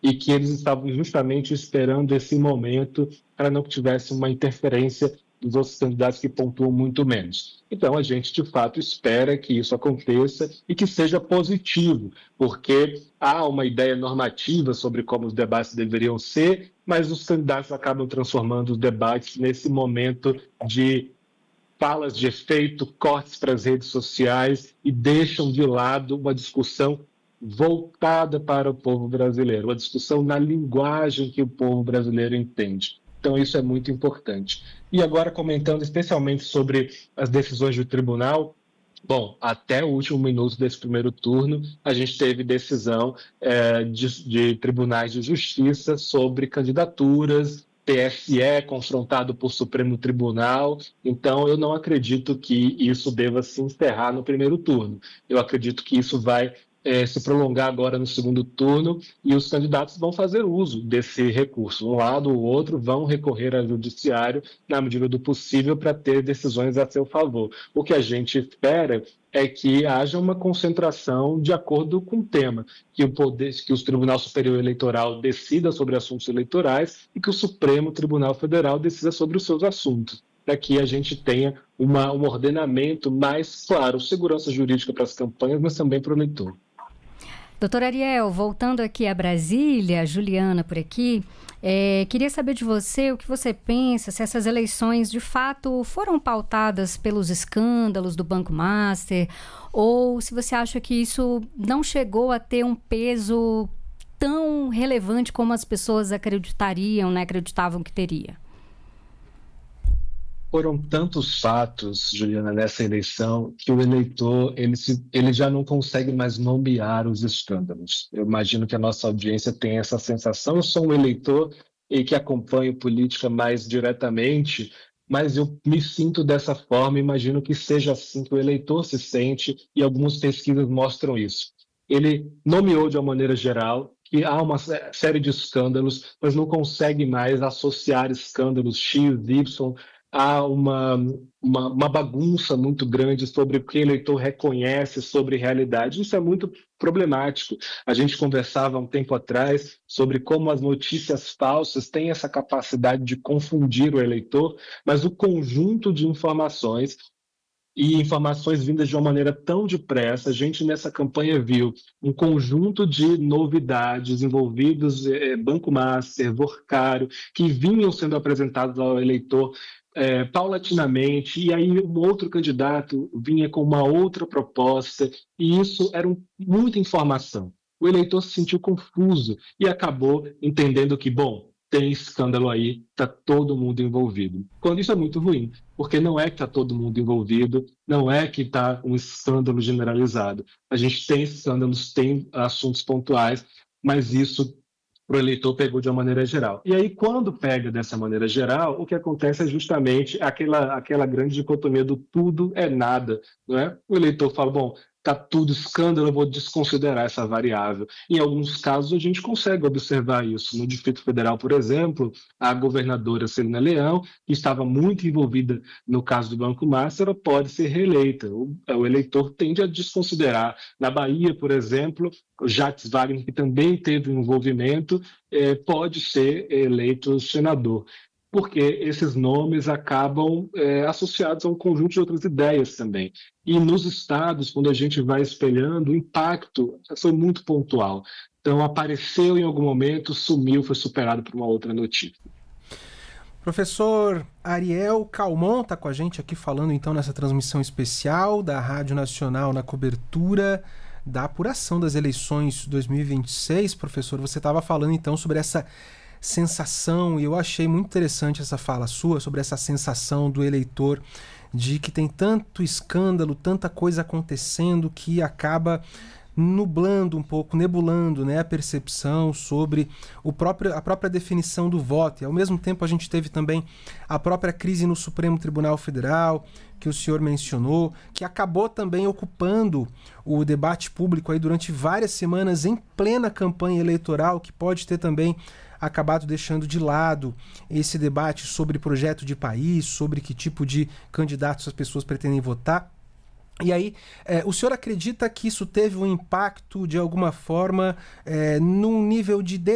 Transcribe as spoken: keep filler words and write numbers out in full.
e que eles estavam justamente esperando esse momento para não que tivesse uma interferência dos outros candidatos que pontuam muito menos. Então, a gente, de fato, espera que isso aconteça e que seja positivo, porque há uma ideia normativa sobre como os debates deveriam ser, mas os candidatos acabam transformando os debates nesse momento de falas de efeito, cortes para as redes sociais e deixam de lado uma discussão voltada para o povo brasileiro, uma discussão na linguagem que o povo brasileiro entende. Então, isso é muito importante. E agora, comentando especialmente sobre as decisões do tribunal, bom, até o último minuto desse primeiro turno, a gente teve decisão é, de, de tribunais de justiça sobre candidaturas, T S E confrontado por Supremo Tribunal. Então, eu não acredito que isso deva se encerrar no primeiro turno. Eu acredito que isso vai é, se prolongar agora no segundo turno e os candidatos vão fazer uso desse recurso. Um lado ou outro vão recorrer ao judiciário na medida do possível para ter decisões a seu favor. O que a gente espera é que haja uma concentração de acordo com o tema, que o poder, que o Tribunal Superior Eleitoral decida sobre assuntos eleitorais e que o Supremo Tribunal Federal decida sobre os seus assuntos, para que a gente tenha uma, um ordenamento mais claro, segurança jurídica para as campanhas, mas também para o eleitor. Doutor Ariel, voltando aqui a Brasília, Juliana por aqui, é, queria saber de você o que você pensa, se essas eleições de fato foram pautadas pelos escândalos do Banco Master, ou se você acha que isso não chegou a ter um peso tão relevante como as pessoas acreditariam, né, acreditavam que teria. Foram tantos fatos, Juliana, nessa eleição, que o eleitor ele, se, ele já não consegue mais nomear os escândalos. Eu imagino que a nossa audiência tem essa sensação. Eu sou um eleitor e que acompanho política mais diretamente, mas eu me sinto dessa forma, imagino que seja assim que o eleitor se sente, e algumas pesquisas mostram isso. Ele nomeou de uma maneira geral que há uma série de escândalos, mas não consegue mais associar escândalos X, Y, há uma, uma, uma bagunça muito grande sobre o que o eleitor reconhece sobre realidade. Isso é muito problemático. A gente conversava há um tempo atrás sobre como as notícias falsas têm essa capacidade de confundir o eleitor, mas o conjunto de informações e informações vindas de uma maneira tão depressa, a gente nessa campanha viu um conjunto de novidades envolvidos, eh, Banco Master, Workário, que vinham sendo apresentados ao eleitor É, paulatinamente, e aí um outro candidato vinha com uma outra proposta, e isso era um, muita informação. O eleitor se sentiu confuso e acabou entendendo que, bom, tem escândalo aí, está todo mundo envolvido. Quando isso é muito ruim, porque não é que está todo mundo envolvido, não é que está um escândalo generalizado. A gente tem escândalos, tem assuntos pontuais, mas isso para o eleitor pegou de uma maneira geral. E aí, quando pega dessa maneira geral, o que acontece é justamente aquela, aquela grande dicotomia do tudo é nada, não é? O eleitor fala, bom, está tudo escândalo, eu vou desconsiderar essa variável. Em alguns casos, a gente consegue observar isso. No Distrito Federal, por exemplo, a governadora Celina Leão, que estava muito envolvida no caso do Banco Master, ela pode ser reeleita. O, o eleitor tende a desconsiderar. Na Bahia, por exemplo, o Jacques Wagner, que também teve um envolvimento, eh, pode ser eleito senador, porque esses nomes acabam é, associados a um conjunto de outras ideias também. E nos estados, quando a gente vai espelhando, o impacto foi muito pontual. Então, apareceu em algum momento, sumiu, foi superado por uma outra notícia. Professor Ariel Calmon está com a gente aqui falando então nessa transmissão especial da Rádio Nacional na cobertura da apuração das eleições dois mil e vinte e seis. Professor, você estava falando então sobre essa sensação, e eu achei muito interessante essa fala sua sobre essa sensação do eleitor de que tem tanto escândalo, tanta coisa acontecendo que acaba nublando um pouco, nebulando, né, a percepção sobre o próprio, a própria definição do voto. E ao mesmo tempo a gente teve também a própria crise no Supremo Tribunal Federal, que o senhor mencionou, que acabou também ocupando o debate público aí durante várias semanas em plena campanha eleitoral, que pode ter também acabado deixando de lado esse debate sobre projeto de país, sobre que tipo de candidatos as pessoas pretendem votar. E aí, é, o senhor acredita que isso teve um impacto, de alguma forma, é, num nível de